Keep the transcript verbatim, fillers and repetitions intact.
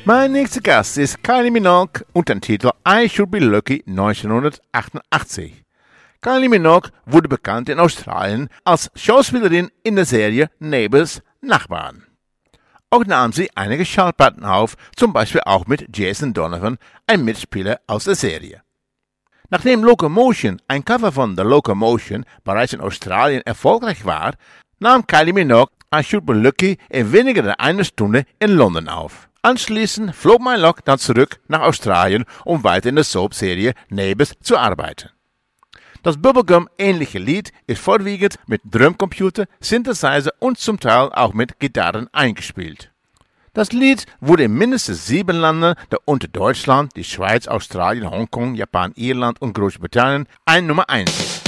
Mein nächster Gast ist Kylie Minogue und den Titel I Should Be Lucky neunzehnhundertachtundachtzig. Kylie Minogue wurde bekannt in Australien als Schauspielerin in der Serie Neighbours, Nachbarn. Auch nahm sie einige Schallplatten auf, zum Beispiel auch mit Jason Donovan, ein Mitspieler aus der Serie. Nachdem Locomotion, ein Cover von The Locomotion, bereits in Australien erfolgreich war, nahm Kylie Minogue I Should Be Lucky in weniger als einer Stunde in London auf. Anschließend flog My Luck dann zurück nach Australien, um weiter in der Soap-Serie Neighbours zu arbeiten. Das Bubblegum-ähnliche Lied ist vorwiegend mit Drumcomputer, Synthesizer und zum Teil auch mit Gitarren eingespielt. Das Lied wurde in mindestens sieben Ländern, darunter Deutschland, die Schweiz, Australien, Hongkong, Japan, Irland und Großbritannien, ein Nummer eins.